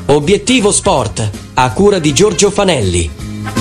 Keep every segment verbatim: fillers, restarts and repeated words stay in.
Obiettivo Sport, a cura di Giorgio Fanelli.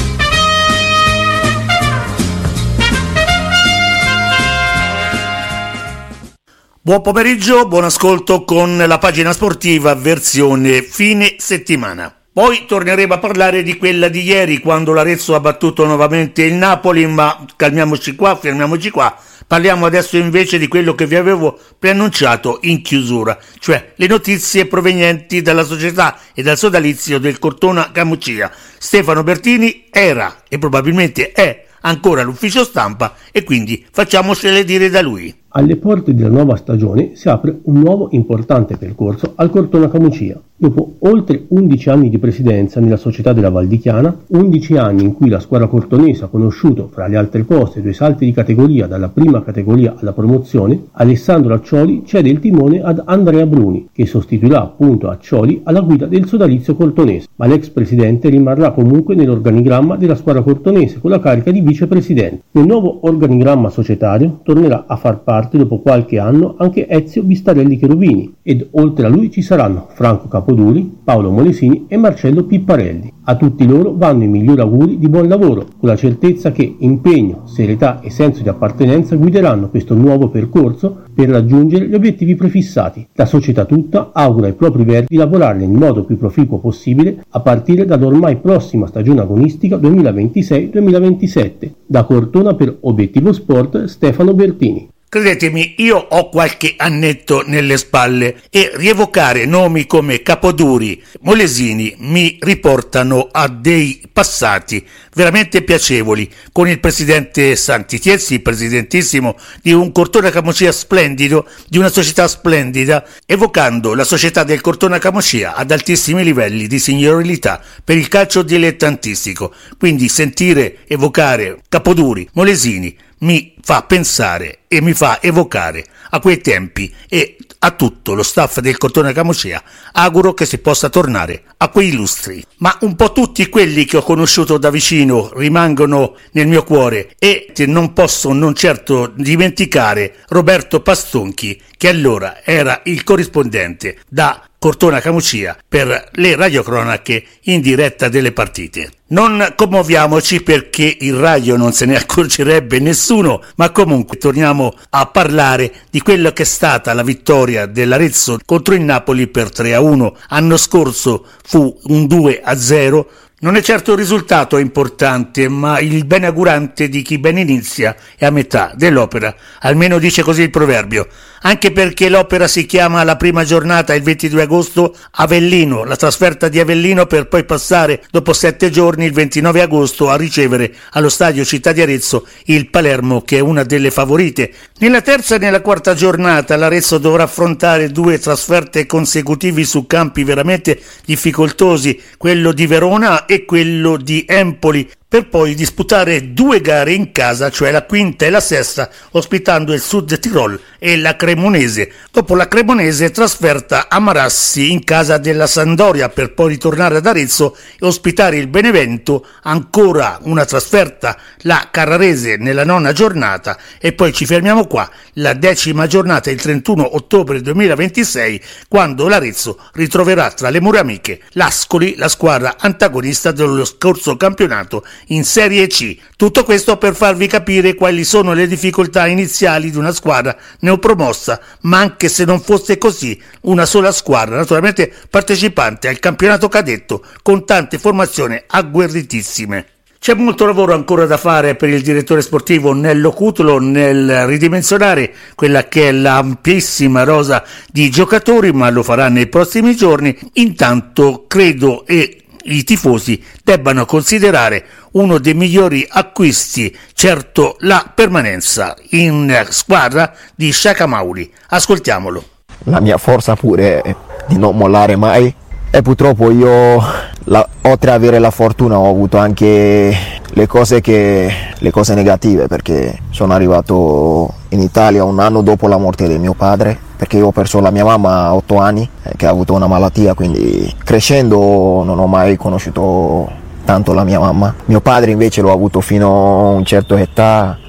Buon pomeriggio, buon ascolto con la pagina sportiva versione fine settimana. Poi torneremo a parlare di quella di ieri, quando l'Arezzo ha battuto nuovamente il Napoli, ma calmiamoci qua, fermiamoci qua. Parliamo adesso invece di quello che vi avevo preannunciato in chiusura, cioè le notizie provenienti dalla società e dal sodalizio del Cortona Camucia. Stefano Bertini era e probabilmente è ancora all'ufficio stampa e quindi facciamocele dire da lui. Alle porte della nuova stagione si apre un nuovo importante percorso al Cortona Camucia. Dopo oltre undici anni di presidenza nella società della Val di Chiana, undici anni in cui la squadra cortonese ha conosciuto, fra le altre cose, due salti di categoria dalla prima categoria alla promozione, Alessandro Accioli cede il timone ad Andrea Bruni, che sostituirà appunto Accioli alla guida del sodalizio cortonese, ma l'ex presidente rimarrà comunque nell'organigramma della squadra cortonese con la carica di vicepresidente. Nel nuovo organigramma societario tornerà a far parte dopo qualche anno anche Ezio Bistarelli Cherubini ed oltre a lui ci saranno Franco Capoduri, Paolo Molesini e Marcello Pipparelli. A tutti loro vanno i migliori auguri di buon lavoro, con la certezza che impegno, serietà e senso di appartenenza guideranno questo nuovo percorso per raggiungere gli obiettivi prefissati. La società tutta augura ai propri verdi di lavorare nel modo più proficuo possibile a partire dall'ormai prossima stagione agonistica duemilaventisei duemilaventisette. Da Cortona per Obiettivo Sport, Stefano Bertini. Credetemi, io ho qualche annetto nelle spalle e rievocare nomi come Capoduri, Molesini mi riportano a dei passati veramente piacevoli, con il presidente Santi Tiezzi, presidentissimo di un Cortona Camucia splendido, di una società splendida, evocando la società del Cortona Camucia ad altissimi livelli di signorilità per il calcio dilettantistico. Quindi sentire evocare Capoduri, Molesini mi fa pensare e mi fa evocare a quei tempi e a tutto lo staff del Cortona Camucia auguro che si possa tornare a quei lustri. Ma un po' tutti quelli che ho conosciuto da vicino rimangono nel mio cuore e non posso non certo dimenticare Roberto Pastonchi, che allora era il corrispondente da Cortona Camucia per le radiocronache in diretta delle partite. Non commuoviamoci perché il radio non se ne accorgerebbe nessuno, ma comunque torniamo a parlare di quello che è stata la vittoria dell'Arezzo contro il Napoli per tre a uno. Anno scorso fu un due a zero. Non è certo un risultato importante, ma il benaugurante di chi ben inizia è a metà dell'opera, almeno dice così il proverbio, anche perché l'opera si chiama la prima giornata il ventidue agosto Avellino, la trasferta di Avellino per poi passare dopo sette giorni il ventinove agosto a ricevere allo stadio Città di Arezzo il Palermo, che è una delle favorite. Nella terza e nella quarta giornata l'Arezzo dovrà affrontare due trasferte consecutivi su campi veramente difficoltosi, quello di Verona e quello di Empoli, per poi disputare due gare in casa, cioè la quinta e la sesta, ospitando il Sud Tirol e la Cremonese. Dopo la Cremonese trasferta a Marassi in casa della Sampdoria per poi ritornare ad Arezzo e ospitare il Benevento, ancora una trasferta, la Carrarese nella nona giornata e poi ci fermiamo qua, la decima giornata il trentuno ottobre duemilaventisei, quando l'Arezzo ritroverà tra le mura amiche l'Ascoli, la squadra antagonista dello scorso campionato in Serie C. Tutto questo per farvi capire quali sono le difficoltà iniziali di una squadra neopromossa, ma anche se non fosse così, una sola squadra naturalmente partecipante al campionato cadetto con tante formazioni agguerritissime. C'è molto lavoro ancora da fare per il direttore sportivo Nello Cutolo nel ridimensionare quella che è l'amplissima rosa di giocatori, ma lo farà nei prossimi giorni. Intanto credo e i tifosi debbano considerare uno dei migliori acquisti, certo, la permanenza in squadra di Shaka Mauri. Ascoltiamolo. La mia forza pure è di non mollare mai e purtroppo io, la, oltre ad avere la fortuna, ho avuto anche le cose, che, le cose negative, perché sono arrivato in Italia un anno dopo la morte di mio padre, perché io ho perso la mia mamma a otto anni, eh, che ha avuto una malattia, quindi crescendo non ho mai conosciuto tanto la mia mamma. Mio padre invece l'ho avuto fino a una certa età,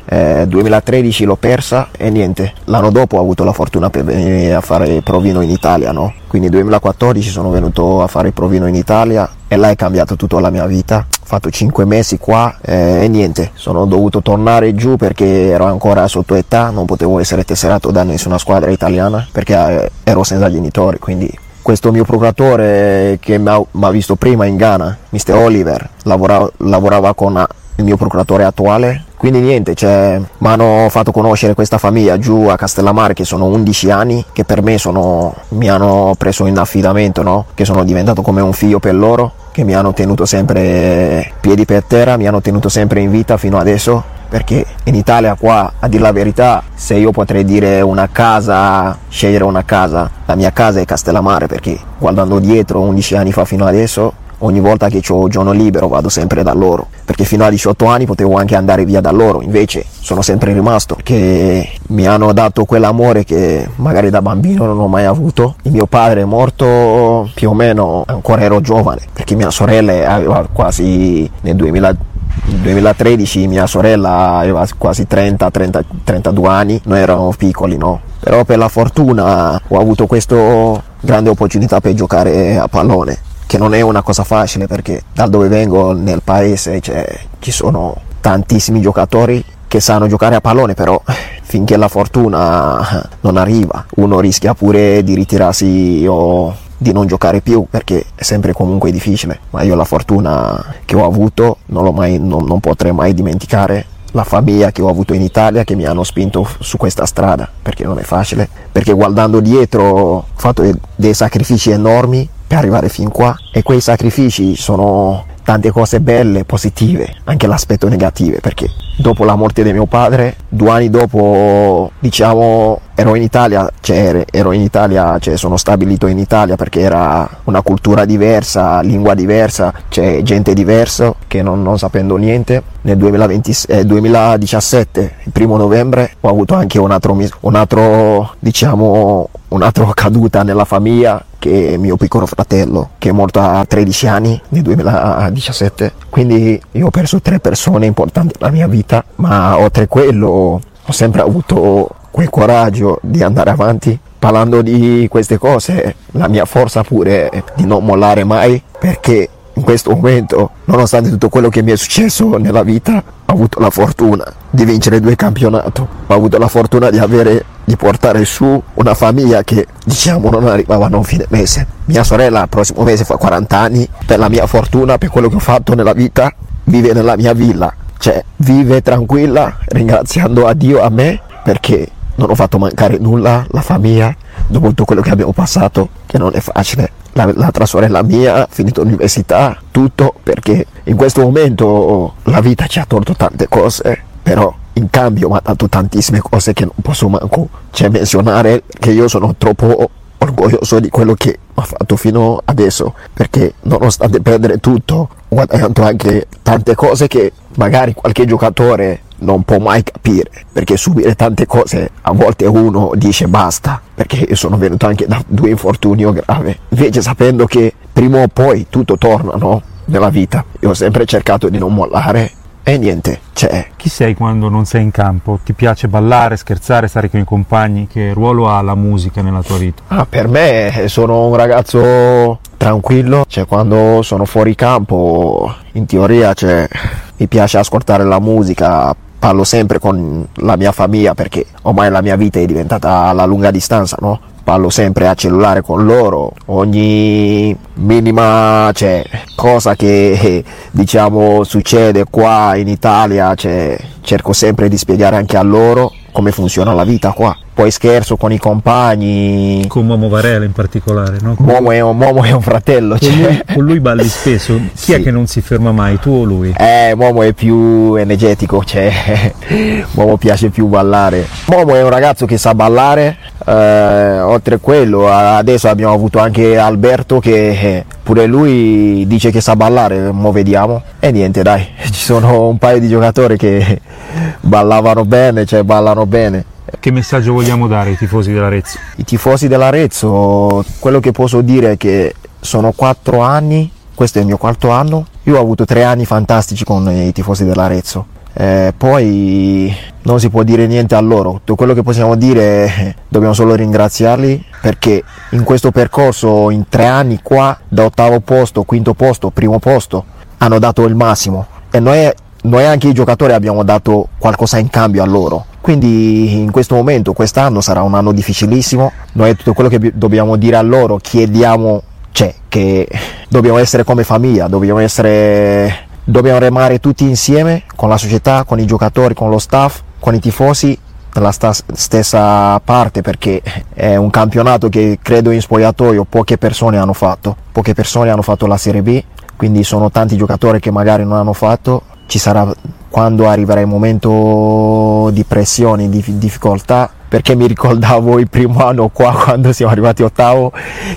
eh, duemilatredici l'ho persa e niente, l'anno dopo ho avuto la fortuna per venire a fare provino in Italia, no? Quindi duemilaquattordici sono venuto a fare provino in Italia e là è cambiato tutta la mia vita. Ho fatto cinque mesi qua eh, e niente, sono dovuto tornare giù perché ero ancora sotto età, non potevo essere tesserato da nessuna squadra italiana perché eh, ero senza genitori, quindi questo mio procuratore che mi ha visto prima in Ghana, mister Oliver, lavorava, lavorava con il mio procuratore attuale, quindi niente, cioè, mi hanno fatto conoscere questa famiglia giù a Castellammare che sono undici anni, che per me sono, mi hanno preso in affidamento, no? Che sono diventato come un figlio per loro, che mi hanno tenuto sempre piedi per terra, mi hanno tenuto sempre in vita fino adesso, perché in Italia qua, a dire la verità, se io potrei dire una casa, scegliere una casa, la mia casa è Castellammare, perché guardando dietro undici anni fa fino adesso, ogni volta che ho giorno libero vado sempre da loro, perché fino a diciotto anni potevo anche andare via da loro, invece sono sempre rimasto, perché mi hanno dato quell'amore che magari da bambino non ho mai avuto. Il mio padre è morto più o meno, ancora ero giovane, perché mia sorella aveva quasi nel duemila duemilatredici mia sorella aveva quasi trenta trentadue anni, noi eravamo piccoli, no? Però per la fortuna ho avuto questa grande opportunità per giocare a pallone, che non è una cosa facile perché da dove vengo nel paese cioè, ci sono tantissimi giocatori che sanno giocare a pallone, però finché la fortuna non arriva uno rischia pure di ritirarsi o di non giocare più, perché è sempre comunque difficile. Ma io la fortuna che ho avuto non, l'ho mai, non, non potrei mai dimenticare la famiglia che ho avuto in Italia, che mi hanno spinto su questa strada, perché non è facile, perché guardando dietro ho fatto dei sacrifici enormi per arrivare fin qua, e quei sacrifici sono tante cose belle, positive, anche l'aspetto negativo, perché dopo la morte di mio padre, due anni dopo, diciamo, ero in Italia, cioè ero in Italia, cioè sono stabilito in Italia perché era una cultura diversa, lingua diversa, c'è gente diversa che non, non sapendo niente. Nel duemilaventi, eh, duemiladiciassette, il primo novembre, ho avuto anche un altro, un altro, diciamo, un'altra caduta nella famiglia, che è mio piccolo fratello, che è morto a tredici anni nel duemiladiciassette. Quindi io ho perso tre persone importanti nella mia vita, ma oltre a quello ho sempre avuto quel coraggio di andare avanti. Parlando di queste cose, la mia forza pure è di non mollare mai, perché in questo momento, nonostante tutto quello che mi è successo nella vita, ho avuto la fortuna di vincere due campionati, ho avuto la fortuna di avere, di portare su una famiglia che, diciamo, non arrivava a un fine mese. Mia sorella il prossimo mese fa quaranta anni, per la mia fortuna, per quello che ho fatto nella vita, vive nella mia villa, cioè vive tranquilla, ringraziando a Dio, a me, perché non ho fatto mancare nulla, la famiglia, dopo tutto quello che abbiamo passato, che non è facile. La, l'altra sorella mia ha finito l'università, tutto, perché in questo momento la vita ci ha tolto tante cose, però in cambio mi ha dato tantissime cose che non posso manco cioè, menzionare, che io sono troppo orgoglioso di quello che ho fatto fino adesso, perché nonostante perdere tutto ho guadagnato anche tante cose che magari qualche giocatore non può mai capire, perché subire tante cose a volte uno dice basta, perché io sono venuto anche da due infortuni gravi, invece sapendo che prima o poi tutto torna, no? Nella vita io ho sempre cercato di non mollare e niente, c'è. Chi sei quando non sei in campo? Ti piace ballare, scherzare, stare con i compagni? Che ruolo ha la musica nella tua vita? Ah, per me sono un ragazzo tranquillo, cioè quando sono fuori campo in teoria cioè, mi piace ascoltare la musica. Parlo sempre con la mia famiglia perché ormai la mia vita è diventata alla lunga distanza, no? Parlo sempre a cellulare con loro, ogni minima cioè, cosa che diciamo succede qua in Italia, cioè, cerco sempre di spiegare anche a loro come funziona la vita qua. Poi scherzo con i compagni. Con Momo Varela in particolare, no? Momo è un, Momo è un fratello. Con, cioè. lui, con lui balli spesso. Chi sì. è che non si ferma mai, tu o lui? Eh, Momo è più energetico, cioè Momo piace più ballare. Momo è un ragazzo che sa ballare, eh, oltre a quello adesso abbiamo avuto anche Alberto che eh, pure lui dice che sa ballare, mo vediamo. E niente dai, ci sono un paio di giocatori che ballavano bene, cioè ballano bene. Che messaggio vogliamo dare ai tifosi dell'Arezzo? I tifosi dell'Arezzo, quello che posso dire è che sono quattro anni, questo è il mio quarto anno, io ho avuto tre anni fantastici con i tifosi dell'Arezzo, Eh, poi non si può dire niente a loro, tutto quello che possiamo dire è dobbiamo solo ringraziarli, perché in questo percorso in tre anni qua, da ottavo posto, quinto posto, primo posto, hanno dato il massimo, e noi, noi anche i giocatori abbiamo dato qualcosa in cambio a loro. Quindi in questo momento, quest'anno sarà un anno difficilissimo, noi tutto quello che dobbiamo dire a loro, chiediamo, cioè, che dobbiamo essere come famiglia, dobbiamo essere... Dobbiamo remare tutti insieme, con la società, con i giocatori, con lo staff, con i tifosi, dalla sta- stessa parte, perché è un campionato che credo in spogliatoio poche persone hanno fatto. Poche persone hanno fatto la Serie B, quindi sono tanti giocatori che magari non hanno fatto. Ci sarà, quando arriverà il momento di pressione, di difficoltà, perché mi ricordavo il primo anno qua, quando siamo arrivati ottavo,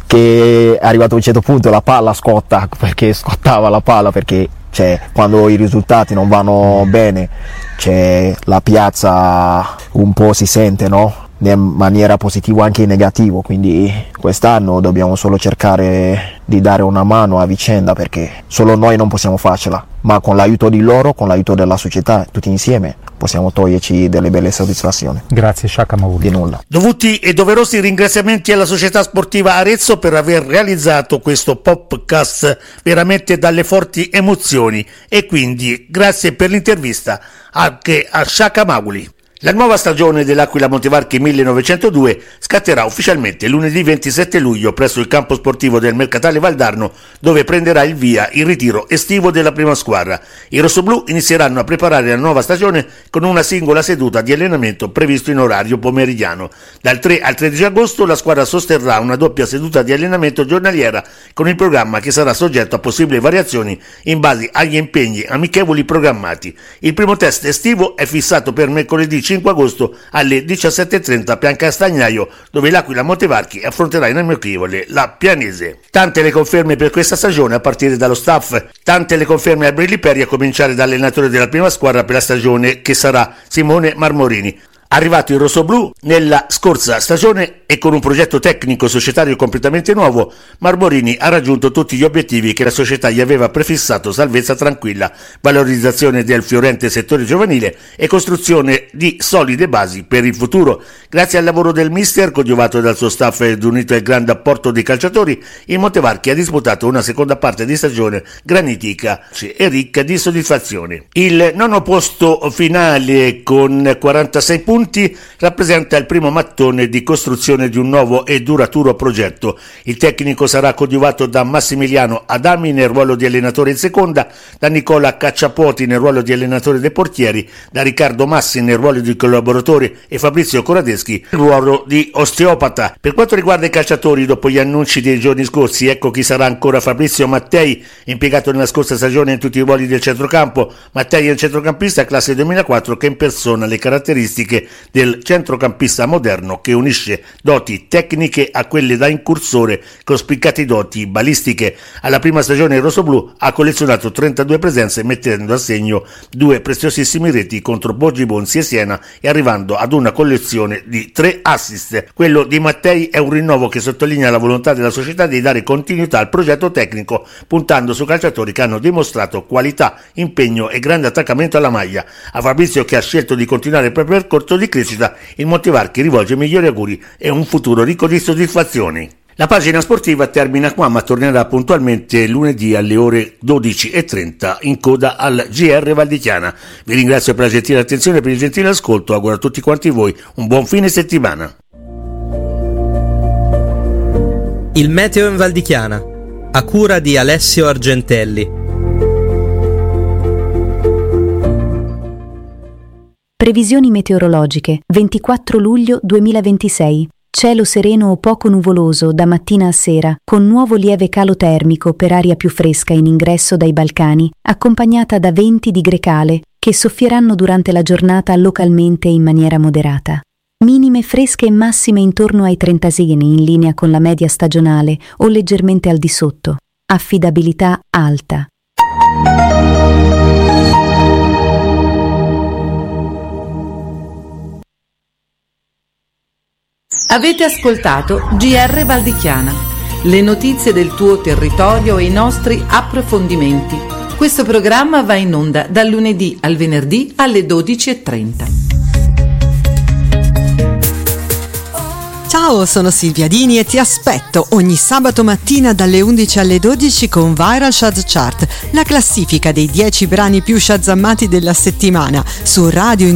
che è arrivato a un certo punto la palla scotta, perché scottava la palla, perché cioè, quando i risultati non vanno bene, cioè, la piazza un po' si sente, no? In maniera positiva anche in negativo, quindi quest'anno dobbiamo solo cercare di dare una mano a vicenda, perché solo noi non possiamo farcela, ma con l'aiuto di loro, con l'aiuto della società, tutti insieme possiamo toglierci delle belle soddisfazioni. Grazie Shaka Mauri. Di nulla. Dovuti e doverosi ringraziamenti alla Società Sportiva Arezzo per aver realizzato questo podcast veramente dalle forti emozioni, e quindi grazie per l'intervista anche a Shaka Mauri. La nuova stagione dell'Aquila Montevarchi millenovecentodue scatterà ufficialmente lunedì ventisette luglio presso il campo sportivo del Mercatale Valdarno, dove prenderà il via il ritiro estivo della prima squadra. I rossoblù inizieranno a preparare la nuova stagione con una singola seduta di allenamento previsto in orario pomeridiano. Dal tre al tredici agosto la squadra sosterrà una doppia seduta di allenamento giornaliera, con il programma che sarà soggetto a possibili variazioni in base agli impegni amichevoli programmati. Il primo test estivo è fissato per mercoledì cinque agosto alle diciassette e trenta a Piancastagnaio, dove l'Aquila Montevarchi affronterà in amichevole la Pianese. Tante le conferme per questa stagione a partire dallo staff, tante le conferme a Brilli Peri, a cominciare dall'allenatore della prima squadra per la stagione, che sarà Simone Marmorini. Arrivato il rossoblù nella scorsa stagione e con un progetto tecnico societario completamente nuovo, Marmorini ha raggiunto tutti gli obiettivi che la società gli aveva prefissato: salvezza tranquilla, valorizzazione del fiorente settore giovanile e costruzione di solide basi per il futuro. Grazie al lavoro del mister, coadiuvato dal suo staff ed unito al grande apporto dei calciatori, il Montevarchi ha disputato una seconda parte di stagione granitica e ricca di soddisfazioni. Il nono posto finale con quarantasei punti rappresenta il primo mattone di costruzione di un nuovo e duraturo progetto. Il tecnico sarà coadiuvato da Massimiliano Adami nel ruolo di allenatore in seconda, da Nicola Cacciapoti nel ruolo di allenatore dei portieri, da Riccardo Massi nel ruolo di collaboratore e Fabrizio Coradeschi nel ruolo di osteopata. Per quanto riguarda i calciatori, dopo gli annunci dei giorni scorsi, ecco chi sarà ancora Fabrizio Mattei, impiegato nella scorsa stagione in tutti i ruoli del centrocampo. Mattei è un centrocampista classe duemilaquattro che impersona le caratteristiche del centrocampista moderno, che unisce doti tecniche a quelle da incursore con spiccate doti balistiche. Alla prima stagione il rossoblù ha collezionato trentadue presenze, mettendo a segno due preziosissimi reti contro Borgi Bonzi e Siena e arrivando ad una collezione di tre assist. Quello di Mattei è un rinnovo che sottolinea la volontà della società di dare continuità al progetto tecnico, puntando su calciatori che hanno dimostrato qualità, impegno e grande attaccamento alla maglia. A Fabrizio, che ha scelto di continuare il proprio percorso di crescita, il Montevarchi rivolge i migliori auguri e un futuro ricco di soddisfazioni. La pagina sportiva termina qua, ma tornerà puntualmente lunedì alle ore dodici e trenta in coda al G R Val di Chiana. Vi ringrazio per la gentile attenzione e per il gentile ascolto. Auguro a tutti quanti voi un buon fine settimana. Il meteo in Val di Chiana, a cura di Alessio Argentelli. Previsioni meteorologiche. ventiquattro luglio duemilaventisei. Cielo sereno o poco nuvoloso da mattina a sera, con nuovo lieve calo termico per aria più fresca in ingresso dai Balcani, accompagnata da venti di grecale, che soffieranno durante la giornata localmente in maniera moderata. Minime fresche e massime intorno ai trentaseni, in linea con la media stagionale o leggermente al di sotto. Affidabilità alta. Avete ascoltato G R Val di Chiana, le notizie del tuo territorio e i nostri approfondimenti, Questo programma va in onda dal lunedì al venerdì alle dodici e trenta. Ciao, sono Silvia Dini e ti aspetto ogni sabato mattina dalle undici alle dodici con Viral Shaz Chart, la classifica dei dieci brani più shazammati della settimana su Radio